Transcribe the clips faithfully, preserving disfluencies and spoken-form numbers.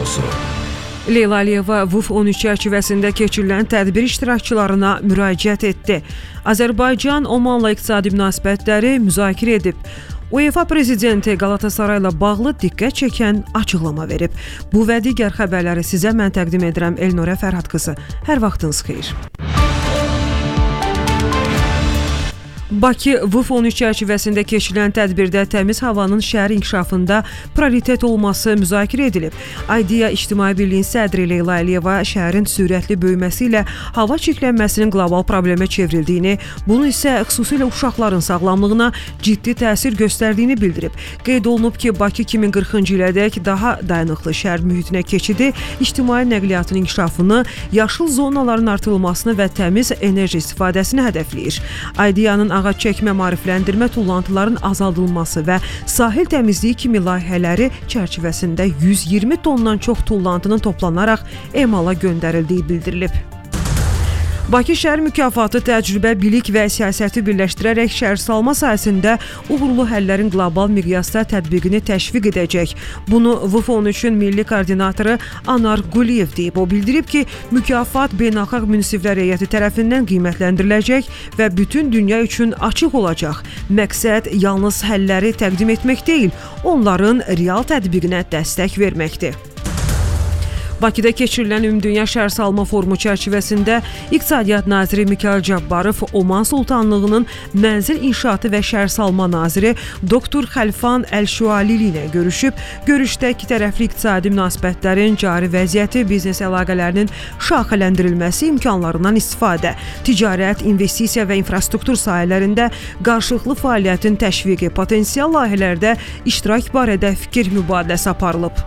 Radiosu. Leyla Aliyeva V U F on üç çərçivəsində keçirilən tədbir iştirakçılarına müraciət etdi. Azərbaycan Omanla iqtisadi münasibətləri müzakirə edib. UEFA prezidenti Qalatasarayla bağlı diqqət çəkən açıqlama verib. Bu və digər xəbərləri sizə mən təqdim edirəm Elnurə Fərhad qızı. Hər vaxtınız xeyir. Bakı V U F on üç çərçivəsində keçirilən tədbirdə təmiz havanın şəhər inkişafında prioritet olması müzakirə edilib. IDEA İctimai Birliyin sədri Leyla Aliyeva şəhərin sürətli böyüməsi ilə hava çirklənməsinin qlobal problemə çevrildiyini, bunun isə xüsusilə uşaqların sağlamlığına ciddi təsir göstərdiyini bildirib. Qeyd olunub ki, Bakı iki min qırxıncı ilədək daha dayanıqlı şəhər mühitinə keçidi, ictimai nəqliyyatın inkişafını, yaşıl zonaların artırılmasını və təmiz enerji istifadəsini hədəfləyir. IDEA-nın ağac çəkmə, maarifləndirmə, tullantıların azaldılması və sahil təmizliyi kimi layihələri çərçivəsində yüz iyirmi tondan çox tullantının toplanaraq emala göndərildiyi bildirilib. Bakı şəhər mükafatı təcrübə, bilik və siyasəti birləşdirərək şəhərsalma sahəsində uğurlu həllərin qlobal miqyasda tətbiqini təşviq edəcək. Bunu V U F on üçün milli koordinatoru Anar Quliyev deyib. O bildirib ki, mükafat beynəlxalq münsiflər heyəti tərəfindən qiymətləndiriləcək və bütün dünya üçün açıq olacaq. Məqsəd yalnız həlləri təqdim etmək deyil, onların real tətbiqinə dəstək verməkdir. Bakıda keçirilən Ümumdünya Şəhərsalma Forumu çərçivəsində İqtisadiyyat Naziri Mikayıl Cabbarov, Oman Sultanlığının Mənzil İnşaatı və Şəhərsalma Naziri doktor Xəlfan Əl-Şualili ilə görüşüb. Görüşdə iki tərəfli iqtisadi münasibətlərin cari vəziyyəti, biznes əlaqələrinin şaxələndirilməsi imkanlarından istifadə, ticarət, investisiya və infrastruktur sahələrində qarşılıqlı fəaliyyətin təşviqi, potensial layihələrdə iştirak barədə fikir mübadiləsi aparılıb.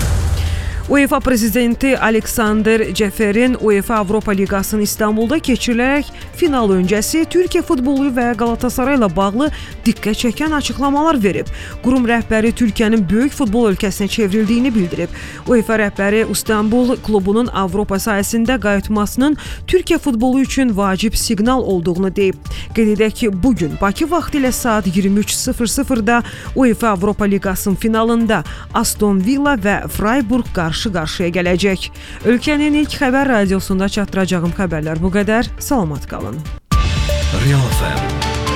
UEFA prezidenti Aleksandr Ceferin UEFA Avropa Liqasının İstanbulda keçirilərək final öncəsi Türkiyə futbolu və Qalatasaray ilə bağlı diqqət çəkən açıqlamalar verib. Qurum rəhbəri Türkiyənin böyük futbol ölkəsinə çevrildiyini bildirib. UEFA rəhbəri İstanbul klubunun Avropa sahəsində qayıtmasının Türkiyə futbolu üçün vacib siqnal olduğunu deyib. Qeyd edək ki, bugün Bakı vaxtı ilə saat iyirmi üç sıfır sıfırda UEFA Avropa Liqasının finalında Aston Villa və Freiburg qarşı-qarşıya gələcək. Ölkənin ilk xəbər radiosunda çatdıracağım xəbərlər bu qədər. Salamat qalın. Real F M